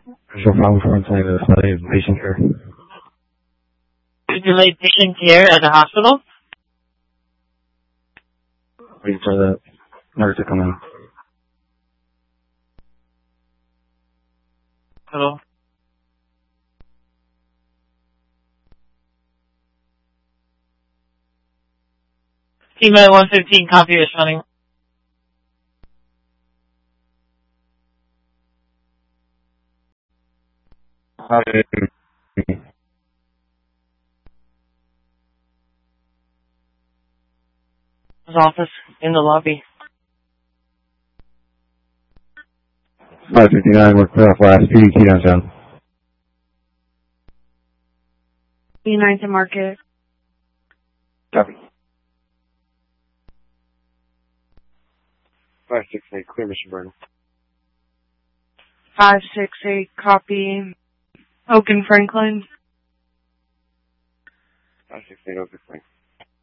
Visual problem for inside the study of patient care. Delayed patient care at the hospital? Waiting for the nurse to come in. Hello? Email 115, copy responding. His office in the lobby. 559, we're clear off last PDT downtown. B9 to market. Copy. 568, clear Mission Burn. 568, copy. Oak and Franklin. 568, Oak and Franklin.